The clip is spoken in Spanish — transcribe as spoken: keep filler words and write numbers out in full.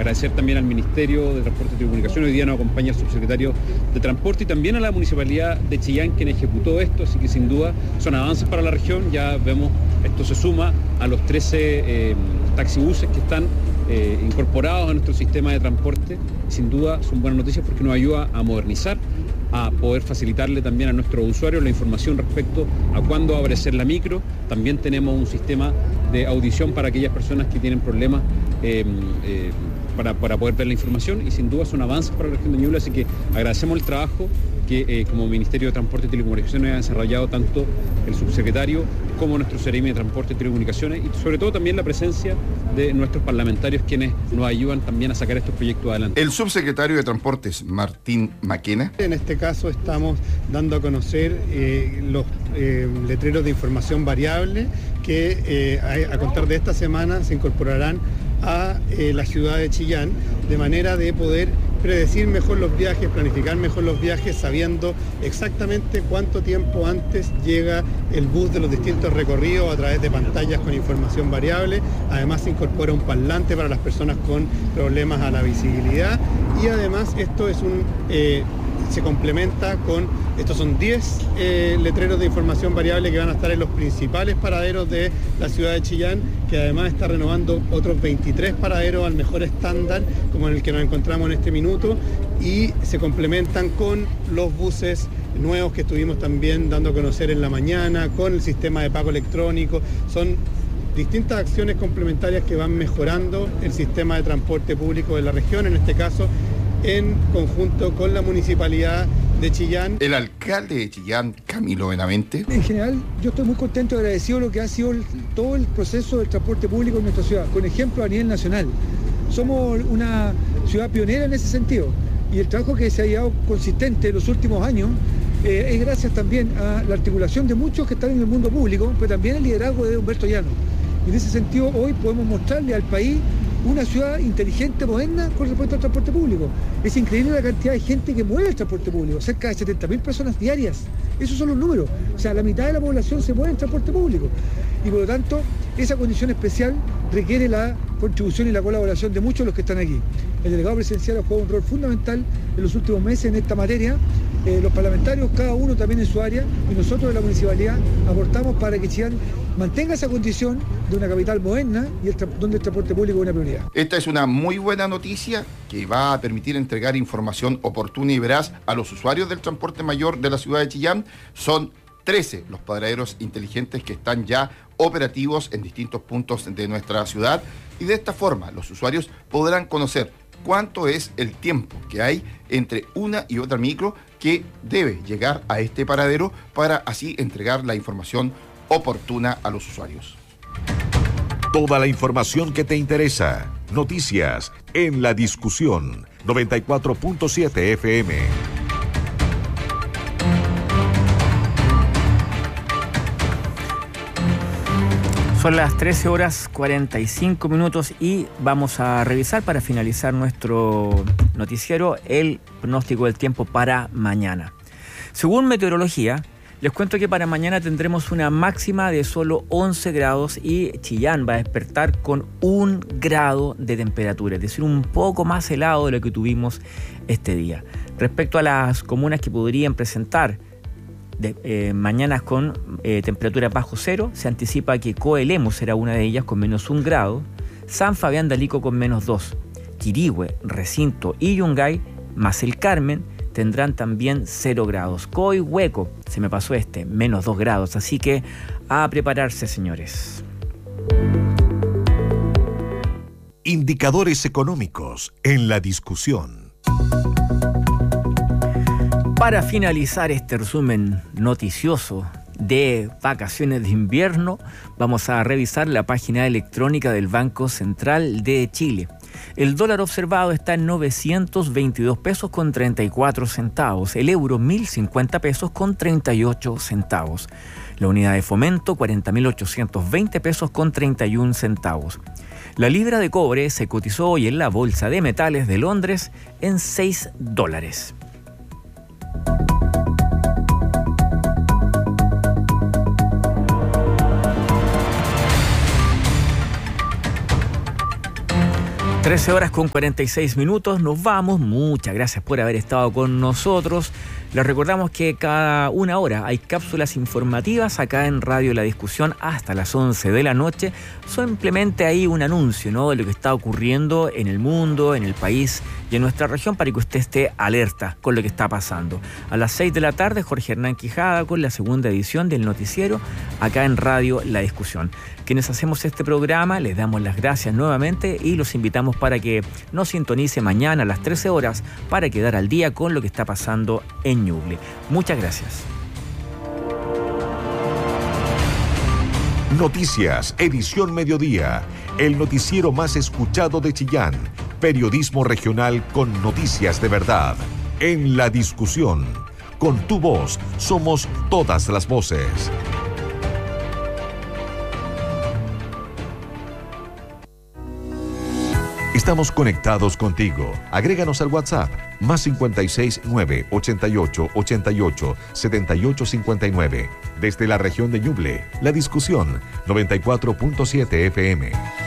agradecer también al Ministerio de Transporte y Telecomunicaciones. Hoy día nos acompaña el subsecretario de Transporte y también a la Municipalidad de Chillán, quien ejecutó esto, así que sin duda son avances para la región. Ya vemos, esto se suma a los trece eh, taxibuses que están eh, incorporados a nuestro sistema de transporte. Sin duda son buenas noticias porque nos ayuda a modernizar, a poder facilitarle también a nuestros usuarios la información respecto a cuándo va a aparecer la micro. También tenemos un sistema de audición para aquellas personas que tienen problemas eh, eh, para, para poder ver la información, y sin duda son avances para la región de Ñuble, así que agradecemos el trabajo que eh, como Ministerio de Transporte y Telecomunicaciones ha desarrollado tanto el subsecretario como nuestro C E R I M de Transporte y Telecomunicaciones, y sobre todo también la presencia de nuestros parlamentarios, quienes nos ayudan también a sacar estos proyectos adelante. El subsecretario de Transportes, Martín Maquena. En este caso estamos dando a conocer eh, los eh, letreros de información variable que eh, a, a contar de esta semana se incorporarán a eh, la ciudad de Chillán, de manera de poder predecir mejor los viajes, planificar mejor los viajes, sabiendo exactamente cuánto tiempo antes llega el bus de los distintos recorridos a través de pantallas con información variable. Además se incorpora un parlante para las personas con problemas a la visibilidad, y además esto es un eh, se complementa con, estos son diez eh, letreros de información variable que van a estar en los principales paraderos de la ciudad de Chillán, que además está renovando otros veintitrés paraderos al mejor estándar, como en el que nos encontramos en este minuto, y se complementan con los buses nuevos que estuvimos también dando a conocer en la mañana, con el sistema de pago electrónico. Son distintas acciones complementarias que van mejorando el sistema de transporte público de la región, en este caso en conjunto con la Municipalidad de Chillán. El alcalde de Chillán, Camilo Benavente. En general, yo estoy muy contento y agradecido de lo que ha sido el, todo el proceso del transporte público en nuestra ciudad, con ejemplo a nivel nacional. Somos una ciudad pionera en ese sentido, y el trabajo que se ha llevado consistente en los últimos años eh, es gracias también a la articulación de muchos que están en el mundo público, pero también el liderazgo de Humberto Llano. Y en ese sentido, hoy podemos mostrarle al país una ciudad inteligente, moderna, con respecto al transporte público. Es increíble la cantidad de gente que mueve el transporte público, cerca de setenta mil personas diarias. Esos son los números. O sea, la mitad de la población se mueve en transporte público. Y por lo tanto, esa condición especial requiere la contribución y la colaboración de muchos de los que están aquí. El delegado presidencial ha jugado un rol fundamental en los últimos meses en esta materia. Eh, los parlamentarios, cada uno también en su área, y nosotros de la municipalidad aportamos para que Chillán mantenga esa condición de una capital moderna y el donde el transporte público es una prioridad. Esta es una muy buena noticia que va a permitir entregar información oportuna y veraz a los usuarios del transporte mayor de la ciudad de Chillán. Son trece los paraderos inteligentes que están ya operativos en distintos puntos de nuestra ciudad, y de esta forma los usuarios podrán conocer cuánto es el tiempo que hay entre una y otra micro que debe llegar a este paradero, para así entregar la información oportuna a los usuarios. Toda la información que te interesa. Noticias en La Discusión. noventa y cuatro punto siete F M. Son las trece horas cuarenta y cinco minutos y vamos a revisar, para finalizar nuestro noticiero, el pronóstico del tiempo para mañana. Según meteorología, les cuento que para mañana tendremos una máxima de solo once grados y Chillán va a despertar con un grado de temperatura, es decir, un poco más helado de lo que tuvimos este día. Respecto a las comunas que podrían presentar de, eh, mañanas con eh, temperaturas bajo cero, se anticipa que Coelemu será una de ellas con menos un grado, San Fabián de Alico con menos dos, Quirihue, Recinto y Yungay, más el Carmen, tendrán también cero grados. Coihueco, se me pasó este, menos dos grados, así que a prepararse, señores. Indicadores económicos en La Discusión. Para finalizar este resumen noticioso de vacaciones de invierno, vamos a revisar la página electrónica del Banco Central de Chile. El dólar observado está en novecientos veintidós pesos con treinta y cuatro centavos, el euro mil cincuenta pesos con treinta y ocho centavos, la unidad de fomento cuarenta mil ochocientos veinte pesos con treinta y un centavos. La libra de cobre se cotizó hoy en la Bolsa de Metales de Londres en seis dólares. trece horas con cuarenta y seis minutos, nos vamos. Muchas gracias por haber estado con nosotros. Les recordamos que cada una hora hay cápsulas informativas acá en Radio La Discusión hasta las once de la noche. Simplemente hay un anuncio, ¿no?, de lo que está ocurriendo en el mundo, en el país y en nuestra región para que usted esté alerta con lo que está pasando. A las seis de la tarde, Jorge Hernán Quijada con la segunda edición del noticiero acá en Radio La Discusión. Quienes hacemos este programa les damos las gracias nuevamente y los invitamos para que nos sintonice mañana a las trece horas para quedar al día con lo que está pasando en Ñuble. Muchas gracias. Noticias, edición mediodía. El noticiero más escuchado de Chillán. Periodismo regional con noticias de verdad. En La Discusión. Con tu voz, somos todas las voces. Estamos conectados contigo. Agréganos al WhatsApp más cincuenta y seis, nueve, ochenta y ocho, ochenta y ocho, setenta y ocho cincuenta y nueve. Desde la región de Ñuble, La Discusión, noventa y cuatro punto siete F M.